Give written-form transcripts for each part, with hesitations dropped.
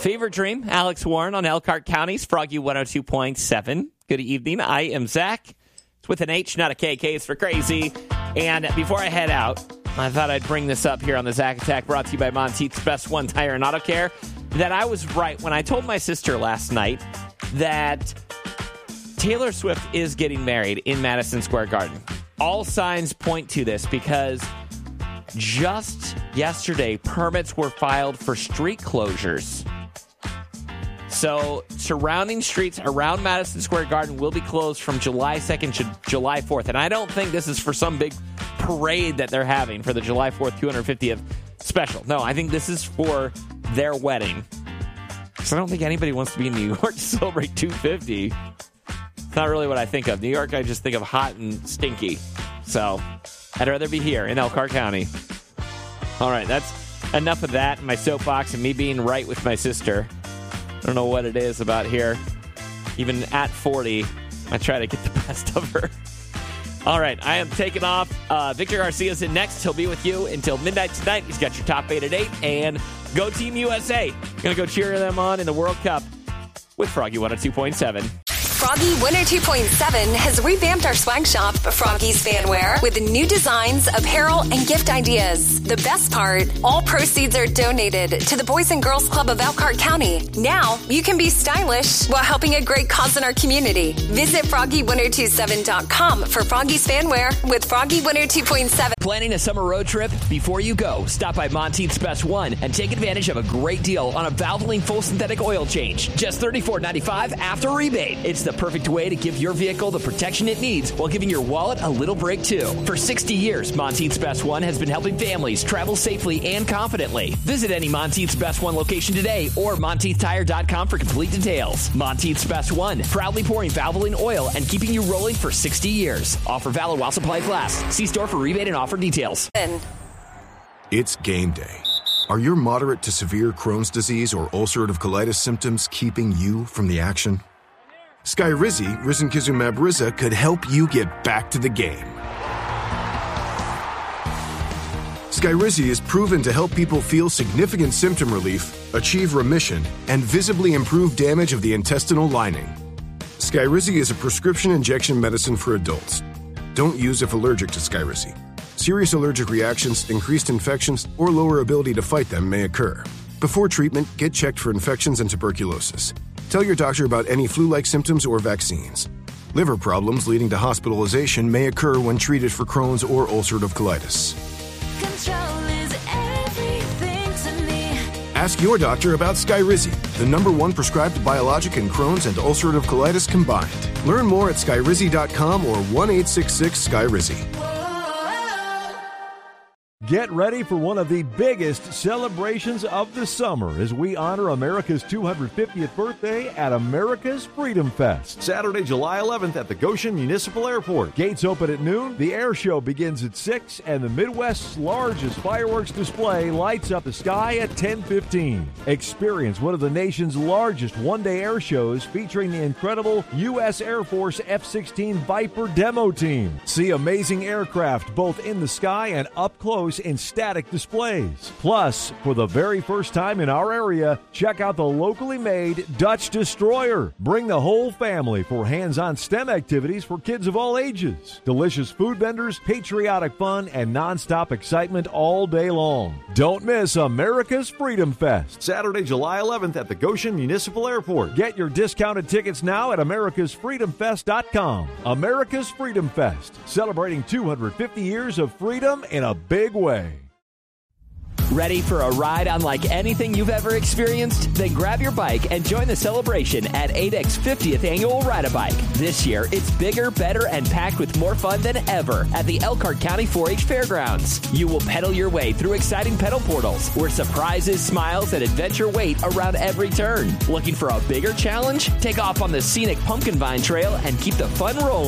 Fever Dream, Alex Warren on Elkhart County's Froggy 102.7. Good evening. I am Zach. It's with an H, not a K. K is for crazy. And before I head out, I thought I'd bring this up here on the Zach Attack, brought to you by Monteith's Best One Tire and Auto Care, that I was right when I told my sister last night that Taylor Swift is getting married in Madison Square Garden. All signs point to this because just yesterday, permits were filed for street closures. So surrounding streets around Madison Square Garden will be closed from July 2nd to July 4th. And I don't think this is for some big parade that they're having for the July 4th 250th special. No, I think this is for their wedding. So I don't think anybody wants to be in New York to celebrate 250. It's not really what I think of. New York, I just think of hot and stinky. So I'd rather be here in Elkhart County. All right, that's enough of that, my soapbox, and me being right with my sister. I don't know what it is about here. Even at 40, I try to get the best of her. All right, I am taking off. Victor Garcia's in next. He'll be with you until midnight tonight. He's got your top 8 at 8. And go Team USA. Going to go cheer them on in the World Cup with Froggy 102.7. Froggy 102.7 has revamped our swag shop, Froggy's Fanwear, with new designs, apparel, and gift ideas. The best part, all proceeds are donated to the Boys and Girls Club of Elkhart County. Now, you can be stylish while helping a great cause in our community. Visit Froggy1027.com for Froggy's Fanwear with Froggy 102.7. Planning a summer road trip? Before you go, stop by Monteith's Best One and take advantage of a great deal on a Valvoline full synthetic oil change. Just $34.95 after rebate. It's the perfect way to give your vehicle the protection it needs while giving your wallet a little break, too. For 60 years, Monteith's Best One has been helping families travel safely and confidently. Visit any Monteith's Best One location today or MonteithTire.com for complete details. Monteith's Best One, proudly pouring Valvoline oil and keeping you rolling for 60 years. Offer valid while supplies last. See store for rebate and offer details. It's game day. Are your moderate to severe Crohn's disease or ulcerative colitis symptoms keeping you from the action? Skyrizi, risankizumab Riza, could help you get back to the game. Skyrizi is proven to help people feel significant symptom relief, achieve remission, and visibly improve damage of the intestinal lining. Skyrizi is a prescription injection medicine for adults. Don't use if allergic to Skyrizi. Serious allergic reactions, increased infections, or lower ability to fight them may occur. Before treatment, get checked for infections and tuberculosis. Tell your doctor about any flu-like symptoms or vaccines. Liver problems leading to hospitalization may occur when treated for Crohn's or ulcerative colitis. Control is everything to me. Ask your doctor about Skyrizi, the #1 prescribed biologic in Crohn's and ulcerative colitis combined. Learn more at skyrizi.com or 1-866-SKYRIZI. Get ready for one of the biggest celebrations of the summer as we honor America's 250th birthday at America's Freedom Fest. Saturday, July 11th at the Goshen Municipal Airport. Gates open at noon, the air show begins at 6, and the Midwest's largest fireworks display lights up the sky at 10:15. Experience one of the nation's largest one-day air shows featuring the incredible U.S. Air Force F-16 Viper demo team. See amazing aircraft both in the sky and up close in static displays. Plus, for the very first time in our area, check out the locally made Dutch Destroyer. Bring the whole family for hands-on STEM activities for kids of all ages. Delicious food vendors, patriotic fun, and nonstop excitement all day long. Don't miss America's Freedom Fest. Saturday, July 11th at the Goshen Municipal Airport. Get your discounted tickets now at americasfreedomfest.com. America's Freedom Fest, celebrating 250 years of freedom in a big way. Ready for a ride unlike anything you've ever experienced? Then grab your bike and join the celebration at ADEC's 50th Annual Ride-A-Bike. This year, it's bigger, better, and packed with more fun than ever at the Elkhart County 4-H Fairgrounds. You will pedal your way through exciting pedal portals where surprises, smiles, and adventure wait around every turn. Looking for a bigger challenge? Take off on the scenic Pumpkin Vine Trail and keep the fun rolling.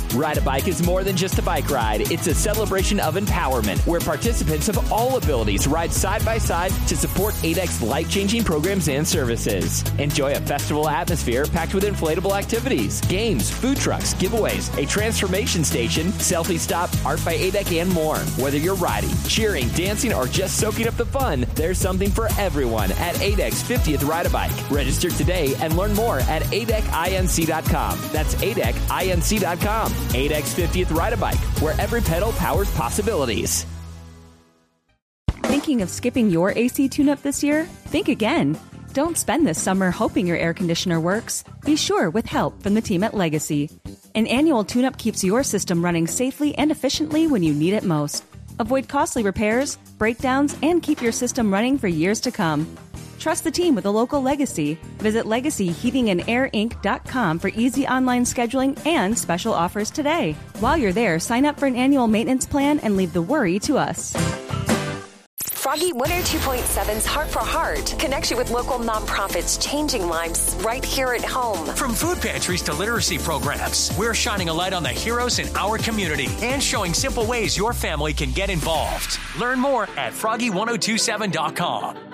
Ride a Bike is more than just a bike ride. It's a celebration of empowerment where participants of all abilities ride side by side to support ADEC's life-changing programs and services. Enjoy a festival atmosphere packed with inflatable activities, games, food trucks, giveaways, a transformation station, selfie stop, art by ADEC, and more. Whether you're riding, cheering, dancing, or just soaking up the fun, there's something for everyone at ADEC's 50th Ride a Bike. Register today and learn more at ADECinc.com. That's ADECinc.com. ADEC's 50th Ride a Bike, where every pedal powers possibilities. Thinking of skipping your AC tune-up this year? Think again. Don't spend this summer hoping your air conditioner works. Be sure with help from the team at Legacy. An annual tune-up keeps your system running safely and efficiently when you need it most. Avoid costly repairs, breakdowns, and keep your system running for years to come. Trust the team with a local Legacy. Visit LegacyHeatingandAirInc.com for easy online scheduling and special offers today. While you're there, sign up for an annual maintenance plan and leave the worry to us. Froggy 102.7's Heart for Heart connects you with local nonprofits changing lives right here at home. From food pantries to literacy programs, we're shining a light on the heroes in our community and showing simple ways your family can get involved. Learn more at froggy1027.com.